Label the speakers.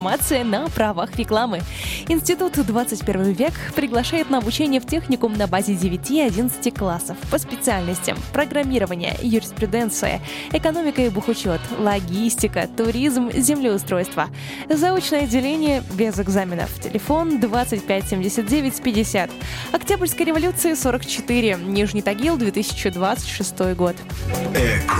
Speaker 1: Информация на правах рекламы. Институт 21 век приглашает на обучение в техникум на базе 9 и 11 классов по специальностям программирование, юриспруденция, экономика и бухучет, логистика, туризм, землеустройство. Заочное отделение без экзаменов. Телефон 25 79 50. Октябрьской революции 44. Нижний Тагил, 2026 год.
Speaker 2: Эко.